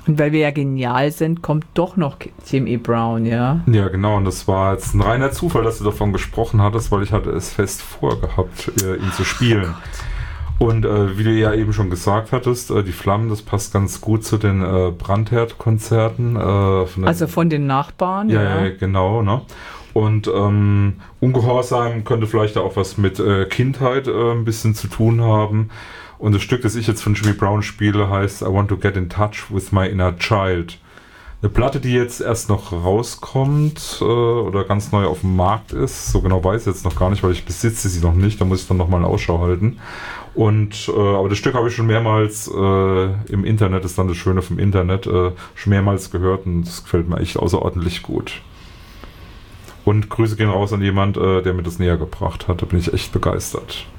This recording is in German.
Und weil wir ja genial sind, kommt doch noch Jimmy Brown, ja? Ja, genau. Und das war jetzt ein reiner Zufall, dass du davon gesprochen hattest, weil ich hatte es fest vorgehabt, ihn zu spielen. Und wie du ja eben schon gesagt hattest, die Flammen, das passt ganz gut zu den Brandherd-Konzerten. Also von den Nachbarn? Ja, genau. Ne? Und Ungehorsam könnte vielleicht auch was mit Kindheit ein bisschen zu tun haben. Und das Stück, das ich jetzt von Jimmy Brown spiele, heißt I Want to Get in Touch with My Inner Child. Eine Platte, die jetzt erst noch rauskommt oder ganz neu auf dem Markt ist. So genau weiß ich jetzt noch gar nicht, weil ich besitze sie noch nicht. Da muss ich dann nochmal eine Ausschau halten. Und aber das Stück habe ich schon mehrmals im Internet, ist dann das Schöne vom Internet, schon mehrmals gehört und das gefällt mir echt außerordentlich gut. Und Grüße gehen raus an jemand, der mir das näher gebracht hat. Da bin ich echt begeistert.